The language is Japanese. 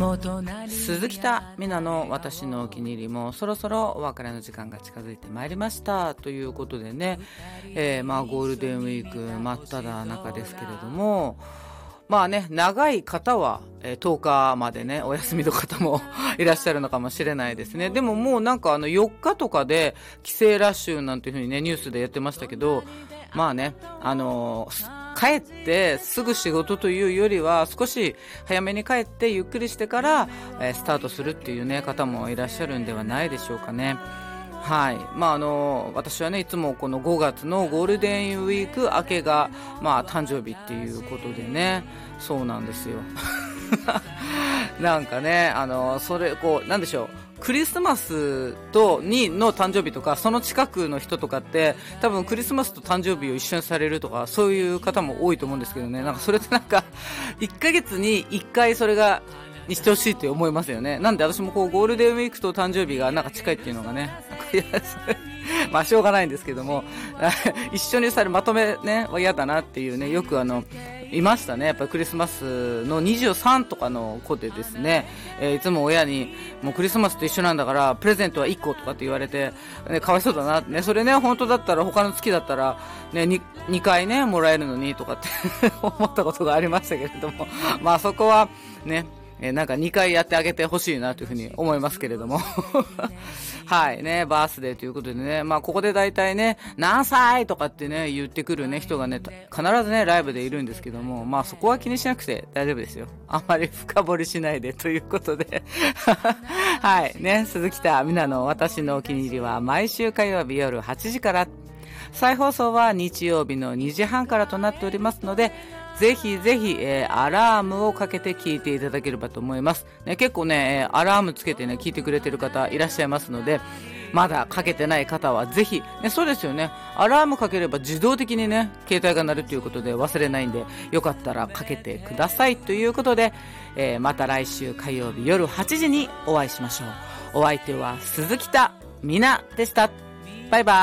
鈴木田美奈の私のお気に入りもそろそろお別れの時間が近づいてまいりましたということでね、ゴールデンウィーク真っ只中ですけれども、長い方は10日までねお休みの方もいらっしゃるのかもしれないですね。でももう4日とかで帰省ラッシュなんていう風にねニュースでやってましたけど、帰ってすぐ仕事というよりは少し早めに帰ってゆっくりしてからスタートするっていうね方もいらっしゃるんではないでしょうかね。はい。私はねいつもこの5月のゴールデンウィーク明けが誕生日っていうことでね、そうなんですよなんかねそれなんでしょう、クリスマスの誕生日とかその近くの人とかって多分クリスマスと誕生日を一緒にされるとかそういう方も多いと思うんですけどね、それって1ヶ月に1回それがにしてほしいって思いますよね。なんで私もゴールデンウィークと誕生日が近いっていうのがねしょうがないんですけども一緒にまとめねは嫌だなっていうね、よくいましたね。やっぱりクリスマスの23とかの子でですね、いつも親にもうクリスマスと一緒なんだからプレゼントは1個とかって言われて、かわいそうだなってね、それね本当だったら他の月だったら、ね、2回ねもらえるのにとかって思ったことがありましたけれどもそこはね2回やってあげてほしいなというふうに思いますけれどもはいね、バースデーということでね、ここで大体ね何歳とかってね言ってくるね人がね必ずねライブでいるんですけども、そこは気にしなくて大丈夫ですよ。あまり深掘りしないでということではいね、鈴木田美奈の私のお気に入りは毎週火曜日夜8時から、再放送は日曜日の2時半からとなっておりますので、ぜひぜひ、アラームをかけて聞いていただければと思います、ね、結構ね、アラームつけてね聞いてくれてる方いらっしゃいますので、まだかけてない方はぜひ、ね、そうですよね、アラームかければ自動的にね携帯が鳴るということで忘れないんで、よかったらかけてくださいということで、また来週火曜日夜8時にお会いしましょう。お相手は鈴木田美奈でした。バイバイ。